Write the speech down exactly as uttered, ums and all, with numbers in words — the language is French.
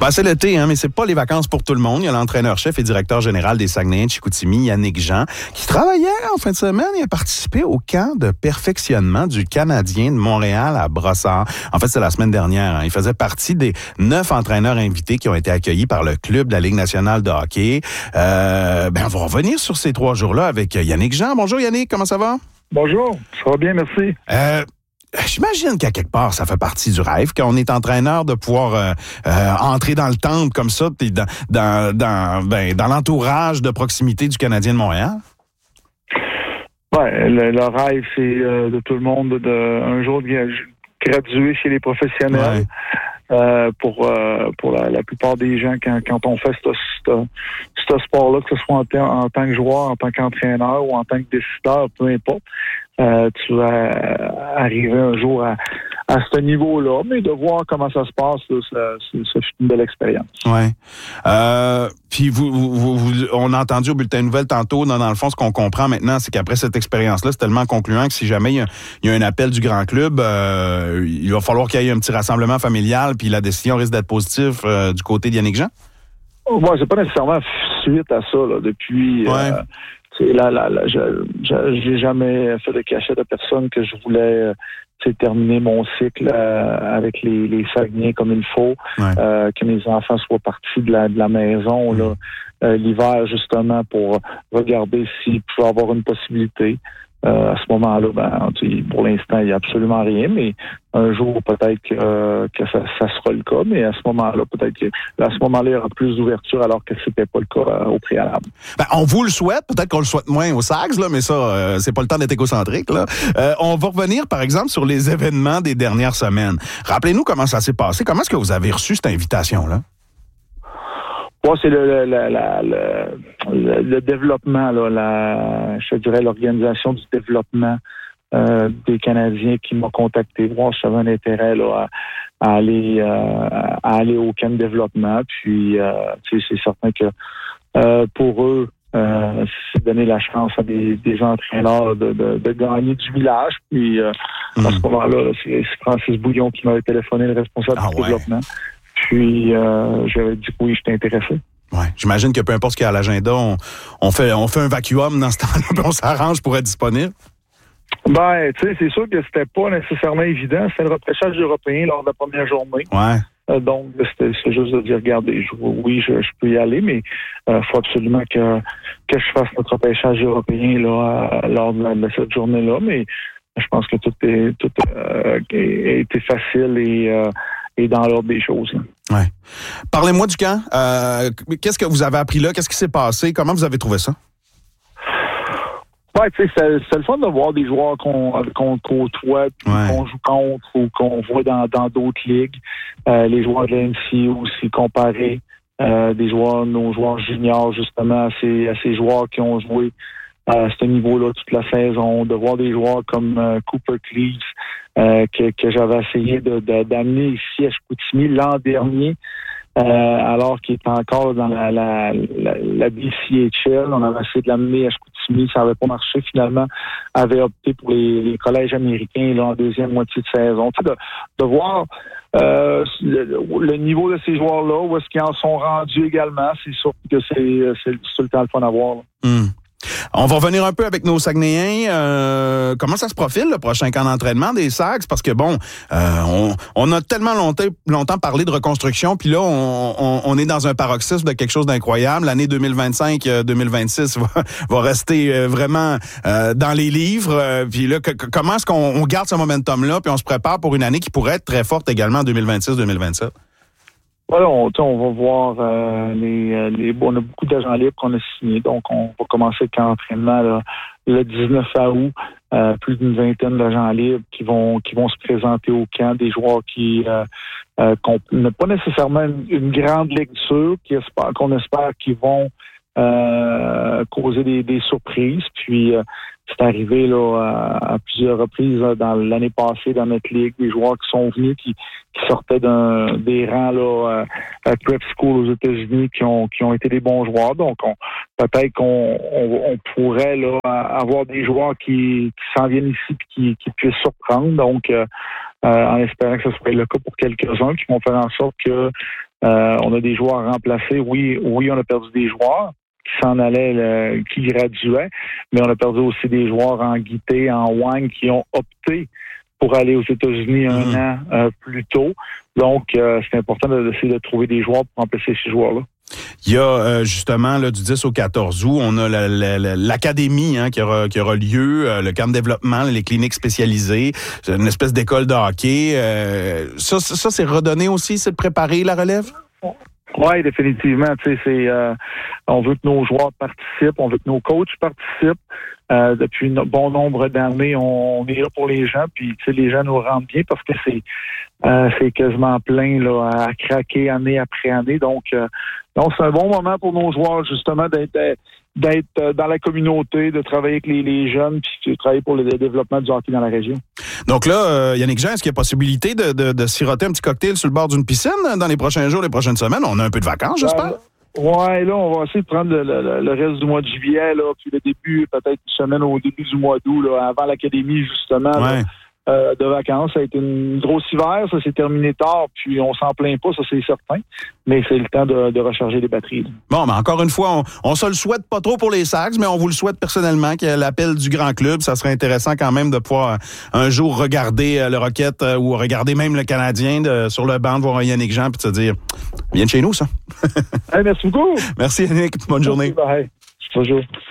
Ben, c'est l'été, hein, mais c'est pas les vacances pour tout le monde. Il y a l'entraîneur-chef et directeur général des Saguenayens de Chicoutimi, Yannick Jean, qui travaillait en fin de semaine et a participé au camp de perfectionnement du Canadien de Montréal à Brossard. En fait, c'est la semaine dernière. Hein. Il faisait partie des neuf entraîneurs invités qui ont été accueillis par le club de la Ligue nationale de hockey. Euh, ben, on va revenir sur ces trois jours-là avec Yannick Jean. Bonjour Yannick, comment ça va? Bonjour, ça va bien, merci. Euh, J'imagine qu'à quelque part, ça fait partie du rêve, quand on est entraîneur, de pouvoir euh, euh, entrer dans le temple comme ça, puis dans, dans, dans, ben, dans l'entourage de proximité du Canadien de Montréal. Ouais, le, le rêve, c'est euh, de tout le monde de un jour de graduer chez les professionnels. Ouais. Euh, pour euh, pour la, la plupart des gens, quand, quand on fait ce, ce, ce sport-là, que ce soit en, en tant que joueur, en tant qu'entraîneur ou en tant que décideur, peu importe, euh, tu vas arriver un jour à, à ce niveau-là, mais de voir comment ça se passe, là, ça, c'est, c'est une belle expérience. Oui. Euh, puis vous, vous, vous, on a entendu au bulletin nouvelle tantôt, dans, dans le fond, ce qu'on comprend maintenant, c'est qu'après cette expérience-là, c'est tellement concluant que si jamais il y a, il y a un appel du grand club, euh, il va falloir qu'il y ait un petit rassemblement familial, puis la décision risque d'être positive euh, du côté d'Yannick Jean? Moi, c'est pas nécessairement suite à ça, là, depuis... Ouais. Euh, Là, là, là, je, je, j'ai jamais fait de cachet de personne que je voulais euh, terminer mon cycle euh, avec les, les Saguenayens comme il faut, ouais. euh, que mes enfants soient partis de la, de la maison là, euh, l'hiver justement pour regarder s'ils pouvaient avoir une possibilité. Euh, à ce moment-là, ben, pour l'instant, il n'y a absolument rien, mais un jour, peut-être que, euh, que ça, ça sera le cas, mais à ce moment-là, peut-être que à ce moment-là, il y aura plus d'ouverture alors que c'était pas le cas euh, au préalable. Ben, on vous le souhaite, peut-être qu'on le souhaite moins aux Sags, là, mais ça, euh, c'est pas le temps d'être égocentrique, là. Euh, on va revenir, par exemple, sur les événements des dernières semaines. Rappelez-nous comment ça s'est passé. Comment est-ce que vous avez reçu cette invitation-là? Moi, c'est le, le, le, le, le, le développement, là, la, je dirais l'organisation du développement euh, des Canadiens qui m'a contacté, voir si j'avais un intérêt là, à, à aller euh, à aller au camp de développement. Puis, euh, tu sais, c'est certain que euh, pour eux, euh, c'est donner la chance à des, des entraîneurs de, de, de gagner du village. Puis, euh, mmh. à ce moment-là, c'est, c'est Francis Bouillon qui m'avait téléphoné, le responsable ah, du ouais. développement. Puis, euh, j'avais dit que oui, j'étais intéressé. Ouais, j'imagine que peu importe ce qu'il y a à l'agenda, on, on, fait, on fait un vacuum dans ce temps-là, puis on s'arrange pour être disponible. Ben, tu sais, c'est sûr que c'était pas nécessairement évident. C'était le repêchage européen lors de la première journée. Ouais. Euh, donc, c'était, c'est juste de dire, regardez, je, oui, je, je peux y aller, mais il euh, faut absolument que, que je fasse notre repêchage européen là, lors de, la, de cette journée-là. Mais je pense que tout est tout euh, a été facile et... Euh, et dans l'ordre des choses. Là. Ouais. Parlez-moi du camp. Euh, qu'est-ce que vous avez appris là? Qu'est-ce qui s'est passé? Comment vous avez trouvé ça? Ouais, tu sais, c'est, c'est le fun de voir des joueurs qu'on, qu'on côtoie, ouais. qu'on joue contre ou qu'on voit dans, dans d'autres ligues. Euh, les joueurs de l'A N C aussi comparés. Euh, des joueurs, nos joueurs juniors, justement, à ces, à ces joueurs qui ont joué à ce niveau-là toute la saison, de voir des joueurs comme euh, Cooper Cleves, euh, que, que j'avais essayé de, de, d'amener ici à Chicoutimi l'an dernier, euh, alors qu'il était encore dans la, la, la, la B C H L. On avait essayé de l'amener à Chicoutimi, ça n'avait pas marché. Finalement, avait opté pour les, les collèges américains là, en deuxième moitié de saison. Tu sais, de, de voir euh, le, le niveau de ces joueurs-là, où est-ce qu'ils en sont rendus également, c'est sûr que c'est, c'est, c'est tout le temps le fun à voir. Mm. On va revenir un peu avec nos Saguenayens. Euh, comment ça se profile, le prochain camp d'entraînement des Sags? Parce que, bon, euh, on, on a tellement longtemps, longtemps parlé de reconstruction, puis là, on, on, on est dans un paroxysme de quelque chose d'incroyable. L'année deux mille vingt-cinq deux mille vingt-six va, va rester vraiment euh, dans les livres. Euh, puis là, que, comment est-ce qu'on on garde ce momentum-là, puis on se prépare pour une année qui pourrait être très forte également en deux mille vingt-six deux mille vingt-sept? Voilà, on, on va voir euh, les, les. On a beaucoup d'agents libres qu'on a signés, donc on va commencer le camp d'entraînement là, le dix-neuf août. Euh, plus d'une vingtaine d'agents libres qui vont qui vont se présenter au camp, des joueurs qui euh, euh, n'ont pas nécessairement une, une grande lecture, qui espère, qu'on espère qu'ils vont euh, causer des, des surprises. Puis euh, c'est arrivé là à, à plusieurs reprises là, dans l'année passée dans notre ligue, des joueurs qui sont venus qui, qui sortaient d'un des rangs là à prep school aux États-Unis qui ont qui ont été des bons joueurs. Donc on, peut-être qu'on on, on pourrait là avoir des joueurs qui, qui s'en viennent ici et qui, qui puissent surprendre. Donc euh, euh, en espérant que ce soit le cas pour quelques-uns qui vont faire en sorte que Euh, on a des joueurs remplacés. Oui, oui, on a perdu des joueurs qui s'en allaient, là, qui graduaient, mais on a perdu aussi des joueurs en Guité, en Wang, qui ont opté pour aller aux États-Unis un mmh. an euh, plus tôt. Donc, euh, c'est important d'essayer de trouver des joueurs pour remplacer ces joueurs-là. Il y a euh, justement là, du dix au quatorze août, on a la, la, la, l'académie hein, qui, aura, qui aura lieu, euh, le camp de développement, les cliniques spécialisées, c'est une espèce d'école de hockey. Euh, ça, ça, c'est redonné aussi, c'est de préparer la relève? Oui, définitivement. Tu sais, c'est, euh, on veut que nos joueurs participent, on veut que nos coachs participent. Euh, depuis un bon nombre d'années, on, on est là pour les gens, puis tu sais, les gens nous rendent bien parce que c'est euh, c'est quasiment plein là, à craquer année après année. Donc, euh, donc c'est un bon moment pour nos joueurs justement d'être d'être dans la communauté, de travailler avec les, les jeunes, puis de travailler pour le développement du hockey dans la région. Donc là, euh, Yannick Jean, est-ce qu'il y a possibilité de, de, de siroter un petit cocktail sur le bord d'une piscine dans les prochains jours, les prochaines semaines? On a un peu de vacances, j'espère? Ouais, là, on va essayer de prendre le, le, le reste du mois de juillet, là, puis le début, peut-être une semaine au début du mois d'août, là, avant l'académie, justement, ouais. là, euh, de vacances. Ça a été une grosse hiver, ça s'est terminé tard, puis on s'en plaint pas, ça c'est certain, mais c'est le temps de, de recharger les batteries. Là. Bon, mais encore une fois, on, on se le souhaite pas trop pour les Sags, mais on vous le souhaite personnellement qu'il y ait l'appel du grand club. Ça serait intéressant quand même de pouvoir un jour regarder le Rocket euh, ou regarder même le Canadien de, sur le banc de voir un Yannick Jean puis de se dire, viens de chez nous, ça. Hey, merci beaucoup. Merci Yannick, bonne journée. Merci, bye. Bonjour.